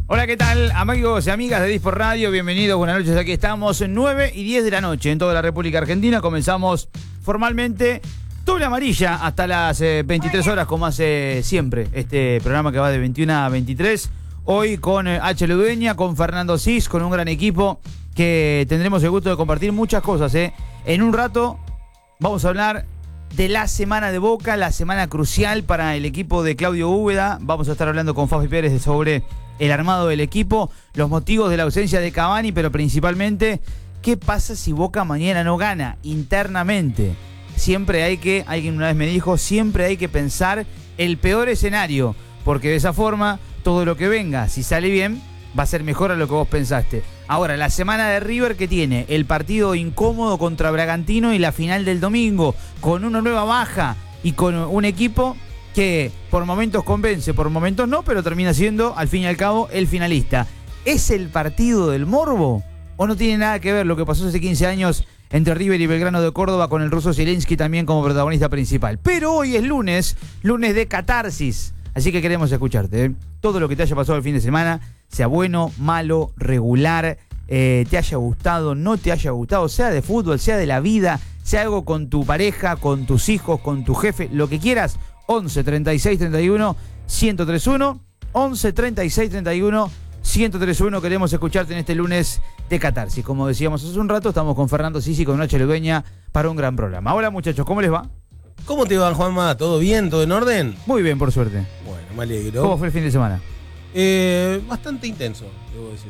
Hola, ¿qué tal? Amigos y amigas de Disport Radio, bienvenidos, buenas noches, aquí estamos, 9 y 10 de la noche en toda la República Argentina. Comenzamos formalmente doble amarilla hasta las 23 horas, como hace siempre este programa que va de 21 a 23. Hoy con H. Ludueña, con Fernando Cis, con un gran equipo que tendremos el gusto de compartir muchas cosas. En un rato vamos a hablar de la semana de Boca, la semana crucial para el equipo de Claudio Úbeda. Vamos a estar hablando con Fabi Pérez sobre el armado del equipo, los motivos de la ausencia de Cavani, pero principalmente, ¿qué pasa si Boca mañana no gana internamente? Siempre hay que, alguien una vez me dijo, siempre hay que pensar el peor escenario, porque de esa forma, todo lo que venga, si sale bien, va a ser mejor a lo que vos pensaste. Ahora, la semana de River que tiene el partido incómodo contra Bragantino y la final del domingo, con una nueva baja y con un equipo que por momentos convence, por momentos no, pero termina siendo, al fin y al cabo, el finalista. ¿Es el partido del morbo? ¿O no tiene nada que ver lo que pasó hace 15 años entre River y Belgrano de Córdoba con el ruso Zielinski también como protagonista principal? Pero hoy es lunes de catarsis. Así que queremos escucharte. Todo lo que te haya pasado el fin de semana, sea bueno, malo, regular, te haya gustado, no te haya gustado, sea de fútbol, sea de la vida, sea algo con tu pareja, con tus hijos, con tu jefe, lo que quieras. 11 36 31 1031, 11 36 31 1031. Queremos escucharte en este lunes de catarsis. Como decíamos hace un rato, estamos con Fernando Cis y con H. Ludueña para un gran programa. Hola, muchachos, ¿cómo les va? ¿Cómo te va, Juanma? ¿Todo bien? ¿Todo en orden? Muy bien, por suerte. Bueno, me alegro. ¿Cómo fue el fin de semana? Bastante intenso, debo decir.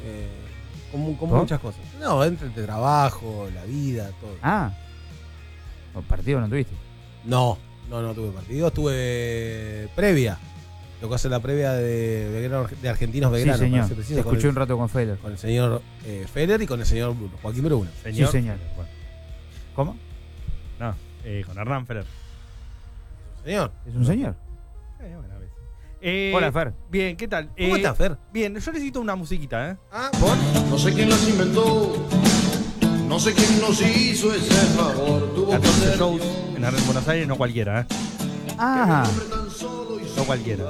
Con muchas cosas. No, entre el trabajo, la vida, todo. Ah, ¿partido no tuviste? No tuve partido. Tuve previa. Lo que hace la previa de Argentinos Belgrano. Sí, señor. Te escuché un rato con Feller. Con el señor Feller y con el señor Joaquín Bruno. Sí, señor. Bueno. ¿Cómo? No, con Hernán Feller. Señor. ¿Es un señor? Bueno, a veces. Hola, Fer. Bien, ¿qué tal? ¿Cómo estás, Fer? Bien, yo necesito una musiquita, ¿Por? No sé quién las inventó, no sé quién nos hizo ese favor. Tuvo que 14 ser shows Dios. en Buenos Aires, no cualquiera, Ah, no cualquiera.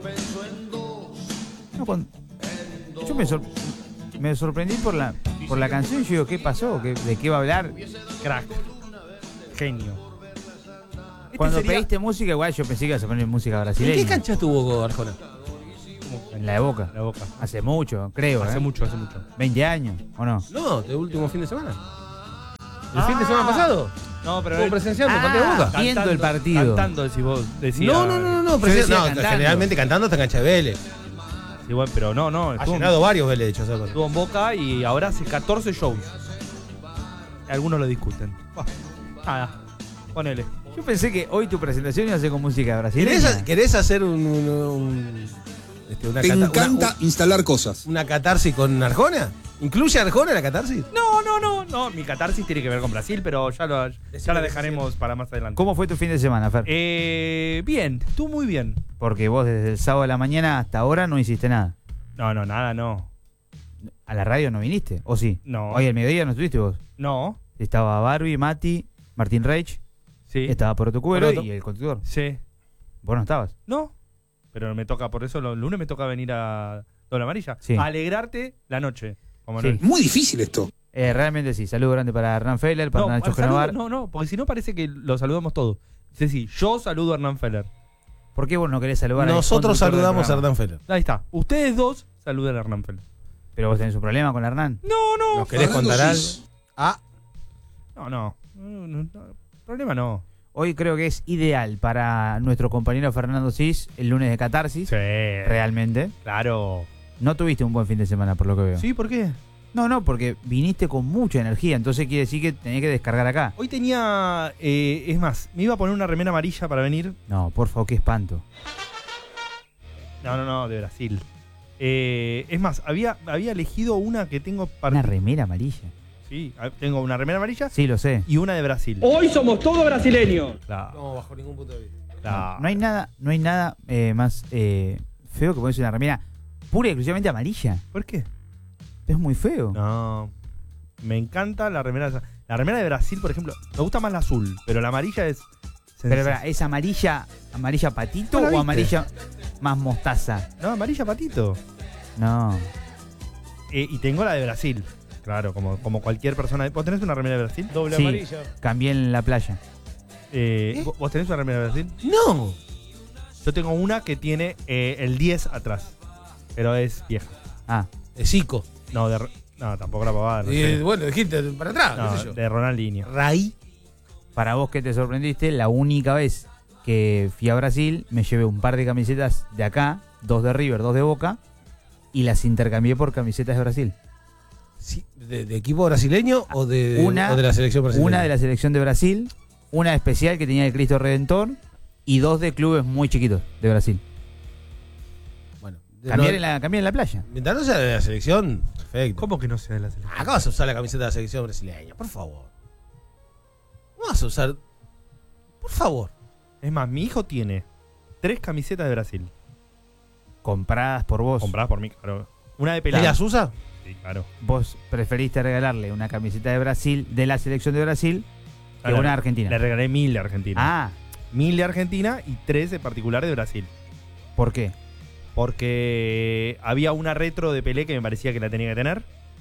no, yo me sorprendí por la canción. Yo digo, ¿qué pasó? ¿De qué va a hablar? Crack. Genio. Cuando pediste música, igual yo pensé que ibas a poner música ¿En brasileña. qué cancha estuvo Arjona? En la de Boca. La Boca. Hace mucho, creo. Hace ¿eh? mucho. 20 años, ¿o no? No, de último fin de semana. ¿El fin de semana pasado? No, pero ¿Estuvo presenciando el partido de Boca? viendo el partido. Cantando, decís vos. Decía, No, Yo decía cantando. generalmente cantando hasta en cancha de Vélez. Sí, bueno, pero no. Ha Estuvo, llenado varios Vélez, de hecho. ¿sabes? estuvo en Boca y ahora hace 14 shows. Algunos lo discuten. Nada, ponele. Yo pensé que hoy tu presentación iba a ser con música brasileña. ¿Querés hacer Te encanta instalar cosas. una catarsis con Arjona? ¿Incluye Arjona la catarsis? No. Mi catarsis tiene que ver con Brasil, pero ya la dejaremos para más adelante. ¿Cómo fue tu fin de semana, Fer? Bien, estuvo muy bien. Porque vos desde el sábado de la mañana hasta ahora no hiciste nada. No, nada, no. ¿A la radio no viniste? ¿O sí? No. Hoy al mediodía no estuviste vos. No. Estaba Barbie, Mati, Martín Reich, Sí. estaba Poroto Cubero Poroto. y el conductor. Sí. ¿Vos no estabas? No. Pero me toca, por eso los lunes me toca venir a Doble Amarilla. Sí. A alegrarte la noche. Como Sí. Muy difícil esto. Realmente sí. Saludo grande para Hernán Feller, para Nacho Genovar. No, porque si no parece que lo saludamos todos. Sí, yo saludo a Hernán Feller. ¿Por qué vos no querés saludar Nosotros al conductor del saludamos a programa? Hernán Feller. Ahí está. Ustedes dos saluden a Hernán Feller. ¿Pero vos tenés un problema con Hernán? No. ¿Nos querés Fernando contar algo? Cis. No. Problema no. Hoy creo que es ideal para nuestro compañero Fernando Cis el lunes de catarsis. Sí. Realmente. Claro. No tuviste un buen fin de semana, por lo que veo. ¿Sí? ¿Por qué? No, porque viniste con mucha energía, entonces quiere decir que tenés que descargar acá. Hoy tenía... es más, me iba a poner una remera amarilla para venir. No, por favor, qué espanto. No, de Brasil. Es más, había elegido una que tengo... ¿Una remera amarilla? Sí, tengo una remera amarilla Sí, lo sé. y una de Brasil. Hoy somos todos brasileños. Claro, No, bajo ningún punto de vista. claro. No hay nada más feo que ponerse una remera pura y exclusivamente amarilla. ¿Por qué? Es muy feo. No. Me encanta la remera. La remera de Brasil, por ejemplo, me gusta más la azul, pero la amarilla es... Pero ¿es amarilla patito ¿No la o viste? amarilla más mostaza? No, amarilla patito. No. Y tengo la de Brasil. Claro, como cualquier persona. ¿Vos tenés una remera de Brasil? Doble Sí, amarilla. cambié en la playa. ¿Vos tenés una remera de Brasil? No. Yo tengo una que tiene el 10 atrás. Pero es vieja. Ah, Es Zico. No, no, tampoco la pavada. No, Y, sé. bueno, dijiste para atrás, No, qué sé yo. de Ronaldinho. Raí. para vos que te sorprendiste, la única vez que fui a Brasil me llevé un par de camisetas de acá, 2 de River, 2 de Boca, y las intercambié por camisetas de Brasil. Sí, ¿de equipo brasileño o de la selección brasileña? Una de la selección de Brasil, una especial que tenía el Cristo Redentor y 2 de clubes muy chiquitos de Brasil. Bueno, Cambié en la playa. mientras no sea de la selección, perfecto. ¿Cómo que no sea de la selección? Acá vas a usar la camiseta de la selección brasileña, por favor. No vas a usar. Por favor. Es más, mi hijo tiene 3 camisetas de Brasil. Compradas por vos. Compradas por mí, claro. Una de ¿Y pelada. las usa? Sí, claro. Vos preferiste regalarle una camiseta de Brasil, de la selección de Brasil, que Claro, una argentina. Le regalé 1000 de Argentina. Ah, 1000 de Argentina y 3 en particular de Brasil. ¿por qué? Porque había una retro de Pelé que me parecía que la tenía que tener.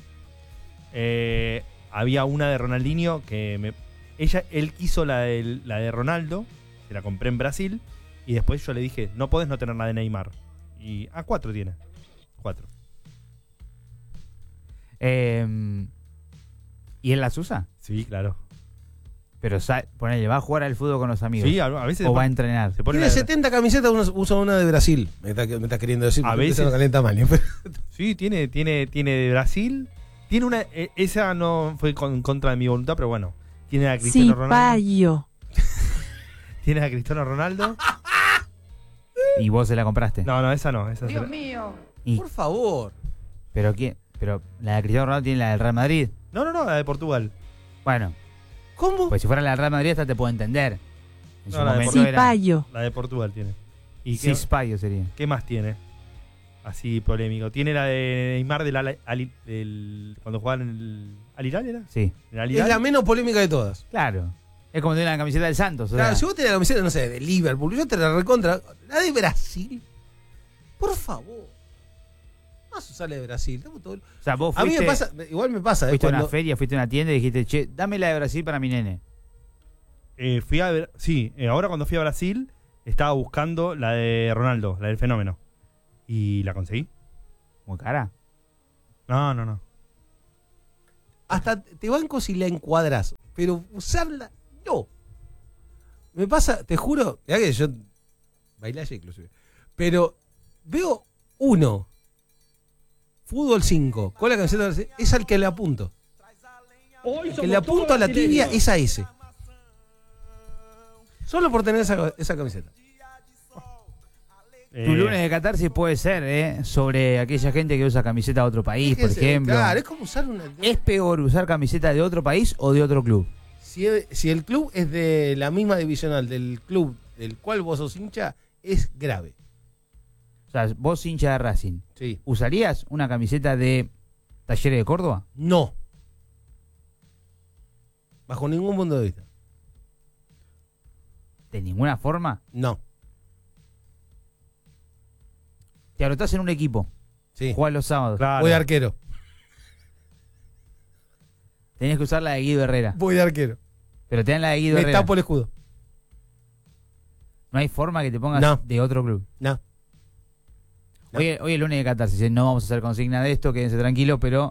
Había una de Ronaldinho que él quiso la de Ronaldo, que la compré en Brasil. Y después yo le dije, no podés no tener la de Neymar. Y 4 tiene. 4. ¿Y él las usa? Sí, claro. Pero ponele, ¿va a jugar al fútbol con los amigos? Sí, a veces ¿O va a entrenar? se pone Tiene la- 70 camisetas, usa una de Brasil. Me estás queriendo decir, A porque veces- esa no calienta mal. Sí, tiene de Brasil. Tiene una. Esa no fue en contra de mi voluntad, pero bueno. Tiene a Cristiano Ronaldo. Cipayo. Tiene a Cristiano Ronaldo. ¿Y vos se la compraste? No, esa no. Esa ¿Y? Por favor. ¿Pero quién? Pero la de Cristiano Ronaldo tiene la del Real Madrid. No, la de Portugal. Bueno, ¿Cómo? pues si fuera la del Real Madrid hasta te puedo entender. En su No, la de momento era Cipayo. La de Portugal tiene. ¿Y qué, Cispayo sería. qué más tiene? Así polémico. Tiene la de Neymar cuando jugaban en el Al Hilal, ¿era? Sí, ¿En Al Es Hilal? la menos polémica de todas. claro. Es como tener la camiseta del Santos. o Claro, sea, si vos tenés la camiseta, no sé, de Liverpool, yo te la recontra. La de Brasil. Por favor. No vas a usar la de Brasil. o sea, vos A mí fuiste, me pasa, igual me pasa. fuiste a una cuando- feria, fuiste a una tienda y dijiste, che, dame la de Brasil para mi nene. Fui a ver. Sí, ahora cuando fui a Brasil, estaba buscando la de Ronaldo, la del fenómeno. Y la conseguí. Muy cara. No. Hasta te banco si la encuadras, pero usarla, no. Me pasa, te juro, ya que yo bailé ayer inclusive, pero veo uno, fútbol 5, con la camiseta de Brasil, es al que le apunto. Hoy El que somos le apunto todos a la tibia brasileños. es a ese. Solo por tener esa camiseta. Tu lunes de catarsis puede ser, sobre aquella gente que usa camiseta de otro país, por Fíjense, ejemplo. Claro, es como usar una. ¿Es peor usar camiseta de otro país o de otro club? Si el club es de la misma divisional del club del cual vos sos hincha, es grave. O sea, vos hincha de Racing, Sí. ¿usarías una camiseta de Talleres de Córdoba? No. Bajo ningún punto de vista. ¿De ninguna forma? No. Te anotás en un equipo, Sí. jugás los sábados, Claro. Voy de arquero. tenés que usar la de Guido Herrera, Voy de arquero. pero te dan la de Guido Me Herrera. tapo el escudo. No hay forma que te pongas No. de otro club. No. No. Hoy es el lunes de catarsis, no vamos a hacer consigna de esto, quédense tranquilos, pero...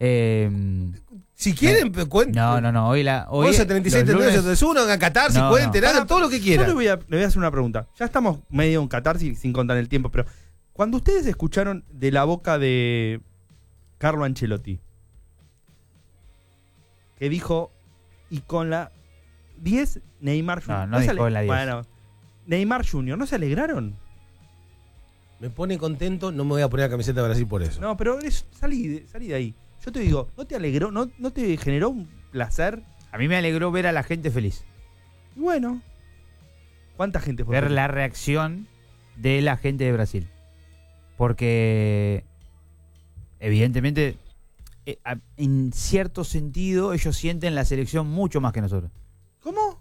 Si quieren, cuenten. No, hoy 11, 37, los lunes- 39, 71, hagan catarsis, No, cuenten, no. hagan todo lo que Yo quieran. le voy a hacer una pregunta. Ya estamos medio en catarsis sin contar el tiempo, pero cuando ustedes escucharon de la boca de Carlo Ancelotti, que dijo, y con la 10, Neymar Jr. No se dijo la 10. Bueno, Neymar Jr., ¿no se alegraron? Me pone contento, no me voy a poner la camiseta de Brasil por eso. No, pero salí de ahí. Yo te digo, ¿no te alegró, no te generó un placer? A mí me alegró ver a la gente feliz, Y bueno, ¿cuánta gente fue? ver feliz? la reacción de la gente de Brasil. Porque, evidentemente, en cierto sentido, ellos sienten la selección mucho más que nosotros. ¿Cómo?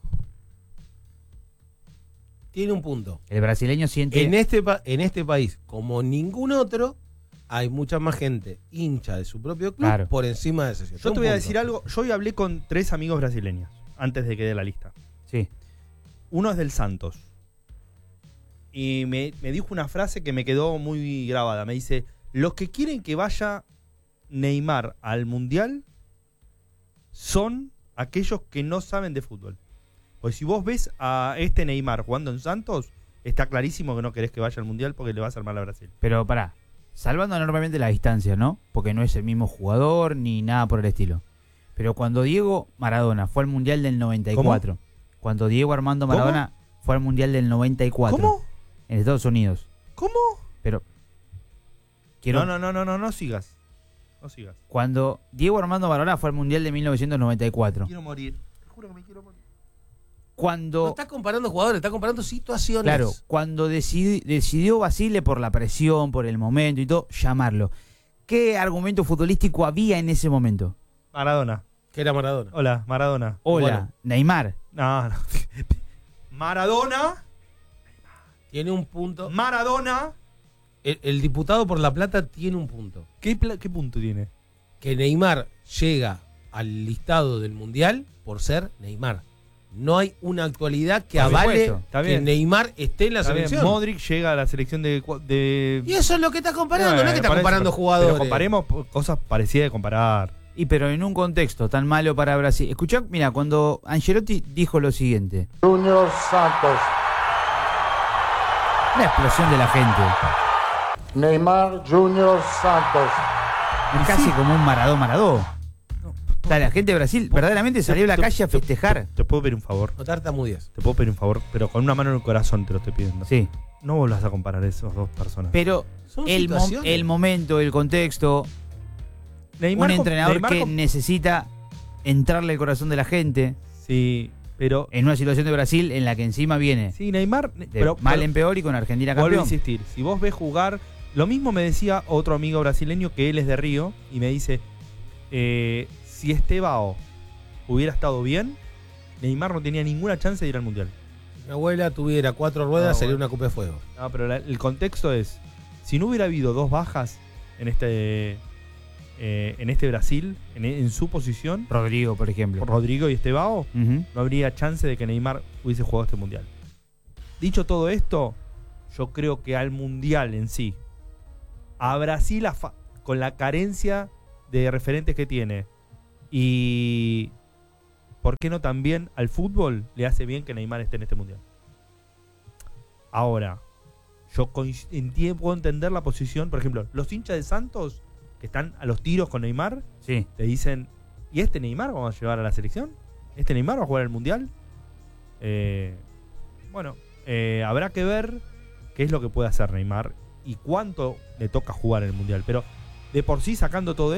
Tiene un punto. El brasileño siente... En este país, como ningún otro, hay mucha más gente hincha de su propio club Claro. por encima de ese. Yo te voy a decir algo. Yo hoy hablé con 3 amigos brasileños antes de que dé la lista. Sí. Uno es del Santos. Y me dijo una frase que me quedó muy grabada. Me dice, los que quieren que vaya Neymar al Mundial son aquellos que no saben de fútbol. Pues si vos ves a este Neymar jugando en Santos, está clarísimo que no querés que vaya al Mundial porque le va a hacer mal a Brasil. Pero pará, salvando enormemente la distancia, ¿no? Porque no es el mismo jugador ni nada por el estilo. Pero cuando Diego Maradona fue al Mundial del 94, cuando Diego Armando Maradona fue al Mundial del 94, ¿Cómo? en Estados Unidos. ¿Cómo? Pero quiero No sigas. No sigas. cuando Diego Armando Maradona fue al Mundial de 1994, Quiero morir. Te juro que me quiero morir. No cuando está comparando jugadores, está comparando situaciones. claro, cuando decidió Basile por la presión, por el momento y todo, llamarlo. ¿Qué argumento futbolístico había en ese momento? Maradona. Que era Maradona. Hola, Maradona. Hola, Bueno. Neymar. No. Maradona. Tiene un punto. Maradona. El diputado por La Plata tiene un punto. ¿Qué punto tiene? Que Neymar llega al listado del Mundial por ser Neymar. No hay una actualidad que Por avale supuesto, está que bien. Neymar esté en la Está bien, selección. Modric llega a la selección de... Y eso es lo que está comparando, no es que está Parece- comparando Pero jugadores. comparemos cosas parecidas de comparar. Y pero en un contexto tan malo para Brasil. Escuchá, mira, cuando Ancelotti dijo lo siguiente. Junior Santos, Una explosión de la gente. Neymar Junior Santos, Casi como un Maradó. O sea, la gente de Brasil verdaderamente salió a la calle a festejar. Te puedo pedir un favor. No tartamudees. Te puedo pedir un favor, pero con una mano en el corazón te lo estoy pidiendo. Sí. No vuelvas a comparar esos dos personas. Pero Son el situaciones. momento, el contexto, Neymar un com- entrenador Neymar que com- necesita entrarle al corazón de la gente Sí, pero... en una situación de Brasil en la que encima viene Sí, Neymar... de mal en peor y con Argentina Vuelvo a campeón. insistir, si vos ves jugar, lo mismo me decía otro amigo brasileño que él es de Río y me dice, si Estevao hubiera estado bien, Neymar no tenía ninguna chance de ir al Mundial. Si mi abuela tuviera 4 ruedas, No, sería bueno. una copa de fuego. No, pero el contexto es, si no hubiera habido 2 bajas en este Brasil, en su posición, Rodrigo, por ejemplo. Rodrigo y Estevao, Ujú. no habría chance de que Neymar hubiese jugado este Mundial. Dicho todo esto, yo creo que al Mundial en sí, a Brasil con la carencia de referentes que tiene y ¿por qué no también al fútbol le hace bien que Neymar esté en este Mundial? Ahora, yo puedo entender la posición, por ejemplo, los hinchas de Santos que están a los tiros con Neymar, Sí. te dicen, ¿y este Neymar vamos a llevar a la selección? ¿Este Neymar va a jugar al Mundial? Habrá que ver qué es lo que puede hacer Neymar y cuánto le toca jugar en el Mundial. Pero de por sí, sacando todo